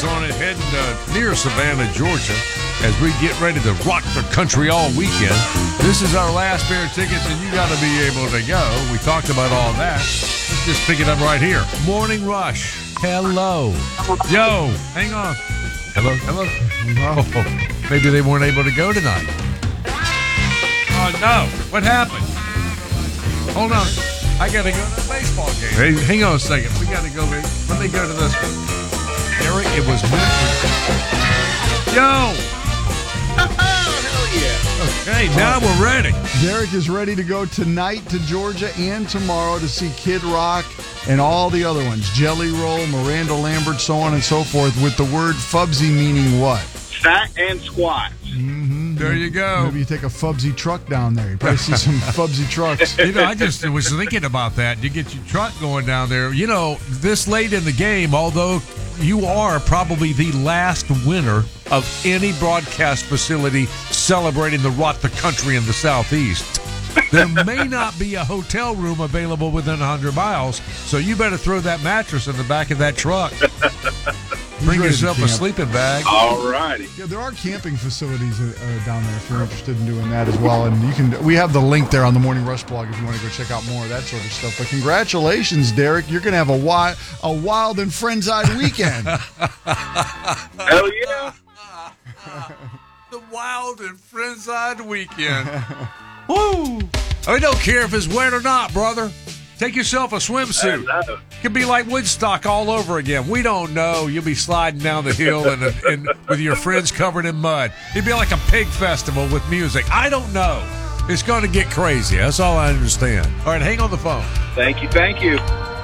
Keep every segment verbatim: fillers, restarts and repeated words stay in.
on it, heading to near Savannah, Georgia, as we get ready to rock the country all weekend. This is our last pair of tickets, and you got to be able to go. We talked about all that. Let's just pick it up right here. Morning Rush. Hello. Yo, hang on. Hello. Hello. Oh, maybe they weren't able to go tonight. Oh, no. What happened? Hold on. I got to go to the baseball game. Hey, hang on a second. We got to go. Let me go to this one. Eric, it was meant for... Yo! Oh, hell yeah. Okay, now we're ready. Derek is ready to go tonight to Georgia and tomorrow to see Kid Rock and all the other ones. Jelly Roll, Miranda Lambert, so on and so forth, with the word Fubsy meaning what? Fat and squat. Mm-hmm. There you go. Maybe you take a Fubsy truck down there. You probably see some Fubsy trucks. You know, I just was thinking about that. You get your truck going down there. You know, this late in the game, although you are probably the last winner of any broadcast facility celebrating the Rock the Country in the Southeast, there may not be a hotel room available within one hundred miles, so you better throw that mattress in the back of that truck. Bring yourself a sleeping bag. All righty. Yeah, there are camping facilities uh, down there if you're interested in doing that as well. And you can. We have the link there on the Morning Rush blog if you want to go check out more of that sort of stuff. But congratulations, Derek. You're going to have a wild, a wild and friends-eyed weekend. Hell yeah. The wild and friends-eyed weekend. Woo! I don't care if it's wet or not, brother. Take yourself a swimsuit. It could be like Woodstock all over again. We don't know. You'll be sliding down the hill and, and with your friends covered in mud. It'd be like a pig festival with music. I don't know. It's going to get crazy. That's all I understand. All right, hang on the phone. Thank you, thank you.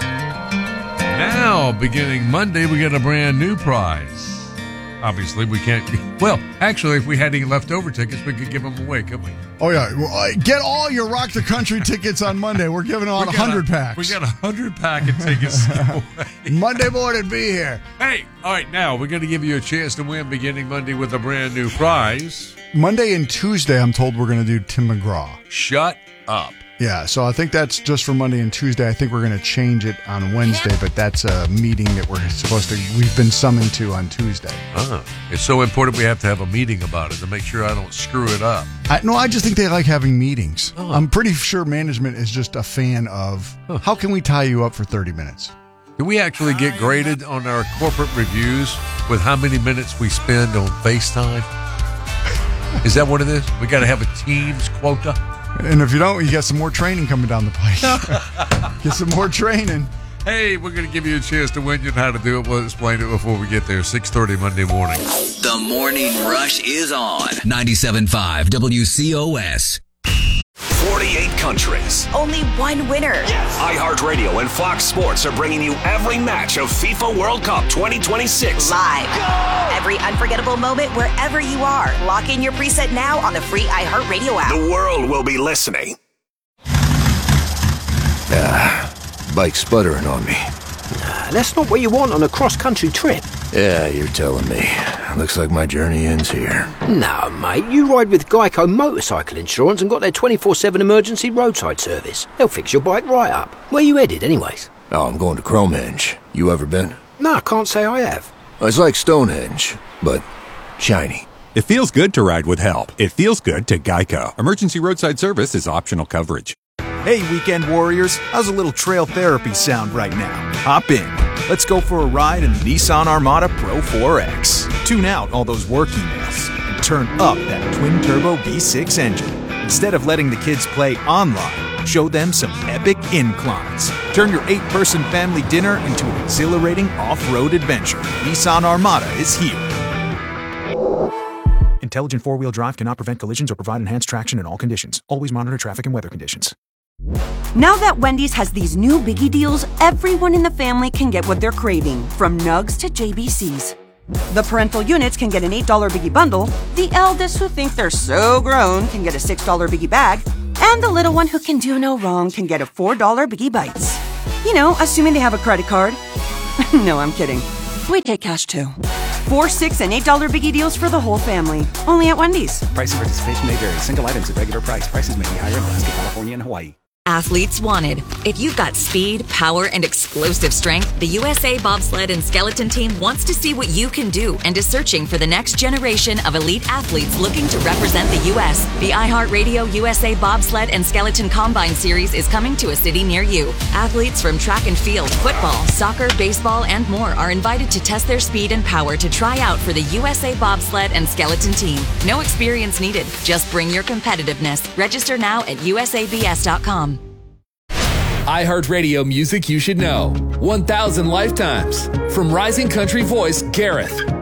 Now, beginning Monday, we get a brand new prize. Obviously, we can't. Well, actually, if we had any leftover tickets, we could give them away, couldn't we? Oh, yeah. Well, uh, get all your Rock the Country tickets on Monday. We're giving out one hundred packs. We got one hundred pack of tickets away. Monday morning, be here. Hey, all right, now we're going to give you a chance to win beginning Monday with a brand new prize. Monday and Tuesday, I'm told we're going to do Tim McGraw. Shut up. Yeah, so I think that's just for Monday and Tuesday. I think we're going to change it on Wednesday, but that's a meeting that we're supposed to, we've been summoned to on Tuesday. Ah, it's so important we have to have a meeting about it to make sure I don't screw it up. I, no, I just think they like having meetings. Oh. I'm pretty sure management is just a fan of, huh. How can we tie you up for thirty minutes? Do we actually get graded on our corporate reviews with how many minutes we spend on FaceTime? Is that what it is? We got to have a Teams quota? And if you don't, you got some more training coming down the pipe. Get some more training. Hey, we're going to give you a chance to win. You know how to do it. We'll explain it before we get there. six thirty Monday morning. The Morning Rush is on. ninety-seven point five W C O S. forty-eight countries. Only one winner. Yes. iHeartRadio and Fox Sports are bringing you every match of FIFA World Cup twenty twenty-six. Live. Go! Every unforgettable moment wherever you are. Lock in your preset now on the free iHeartRadio app. The world will be listening. Ah, bike's sputtering on me. Nah, that's not what you want on a cross-country trip. Yeah, you're telling me. Looks like my journey ends here. No, mate, you ride with Geico Motorcycle Insurance and got their twenty-four seven emergency roadside service. They'll fix your bike right up. Where you headed, anyways? Oh, I'm going to Cromenge. You ever been? No, I can't say I have. It's like Stonehenge, but shiny. It feels good to ride with help. It feels good to Geico. Emergency roadside service is optional coverage. Hey, weekend warriors. How's a little trail therapy sound right now? Hop in. Let's go for a ride in the Nissan Armada Pro four X. Tune out all those work emails and turn up that twin-turbo V six engine. Instead of letting the kids play online, show them some epic inclines. Turn your eight-person family dinner into an exhilarating off-road adventure. Nissan Armada is here. Intelligent four-wheel drive cannot prevent collisions or provide enhanced traction in all conditions. Always monitor traffic and weather conditions. Now that Wendy's has these new biggie deals, everyone in the family can get what they're craving, from nugs to J B Cs. The parental units can get an eight dollar biggie bundle, the eldest who think they're so grown can get a six dollar biggie bag, and the little one who can do no wrong can get a four dollar biggie bites. You know, assuming they have a credit card. No, I'm kidding. We take cash too. Four, six, and eight dollar biggie deals for the whole family. Only at Wendy's. Price and participation may vary. Single items at regular price. Prices may be higher in Alaska, California, and Hawaii. Athletes wanted. If you've got speed, power, and explosive strength, the U S A Bobsled and Skeleton Team wants to see what you can do and is searching for the next generation of elite athletes looking to represent the U S The iHeartRadio U S A Bobsled and Skeleton Combine Series is coming to a city near you. Athletes from track and field, football, soccer, baseball, and more are invited to test their speed and power to try out for the U S A Bobsled and Skeleton Team. No experience needed. Just bring your competitiveness. Register now at U S A B S dot com. iHeartRadio music you should know. one thousand lifetimes. From rising country voice Gareth.